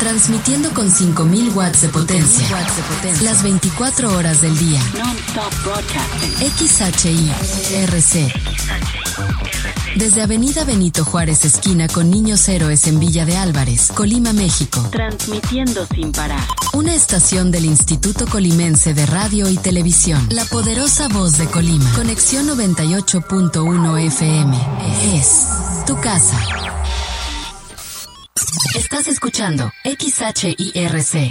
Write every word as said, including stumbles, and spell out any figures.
Transmitiendo con cinco mil watts de potencia. Las veinticuatro horas del día. Non-stop broadcasting. X H I R C. Desde Avenida Benito Juárez, esquina con Niños Héroes en Villa de Álvarez, Colima, México. Transmitiendo sin parar. Una estación del Instituto Colimense de Radio y Televisión. La poderosa voz de Colima. Conexión noventa y ocho punto uno F M. Es tu casa. Estás escuchando X H I R C.